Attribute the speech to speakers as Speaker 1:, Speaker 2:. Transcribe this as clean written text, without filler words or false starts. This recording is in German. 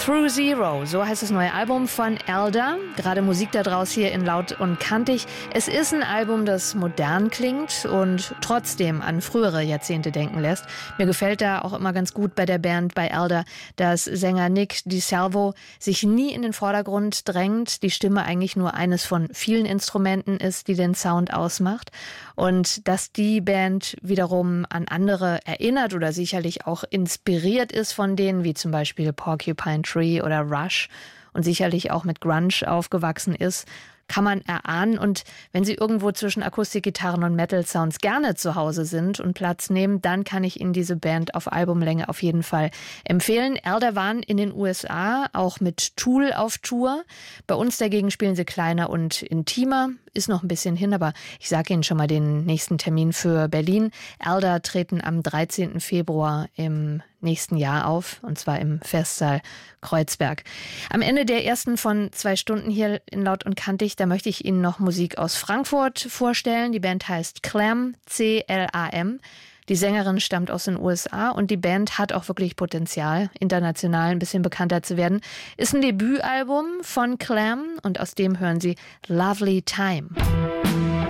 Speaker 1: Through Zero, so heißt das neue Album von Elder. Gerade Musik da draus hier in Laut und Kantig. Es ist ein Album, das modern klingt und trotzdem an frühere Jahrzehnte denken lässt. Mir gefällt da auch immer ganz gut bei der Band, bei Elder, dass Sänger Nick DiSalvo sich nie in den Vordergrund drängt, die Stimme eigentlich nur eines von vielen Instrumenten ist, die den Sound ausmacht. Und dass die Band wiederum an andere erinnert oder sicherlich auch inspiriert ist von denen, wie zum Beispiel Porcupine Tree oder Rush und sicherlich auch mit Grunge aufgewachsen ist, kann man erahnen. Und wenn Sie irgendwo zwischen Akustikgitarren und Metal-Sounds gerne zu Hause sind und Platz nehmen, dann kann ich Ihnen diese Band auf Albumlänge auf jeden Fall empfehlen. Elder waren in den USA auch mit Tool auf Tour. Bei uns dagegen spielen sie kleiner und intimer. Ist noch ein bisschen hin, aber ich sage Ihnen schon mal den nächsten Termin für Berlin. Elder treten am 13. Februar im nächsten Jahr auf, und zwar im Festsaal Kreuzberg. Am Ende der ersten von 2 Stunden hier in Laut und Kantig, da möchte ich Ihnen noch Musik aus Frankfurt vorstellen. Die Band heißt Clam, C-L-A-M. Die Sängerin stammt aus den USA und die Band hat auch wirklich Potenzial, international ein bisschen bekannter zu werden. Ist ein Debütalbum von Clam und aus dem hören Sie Lovely Time.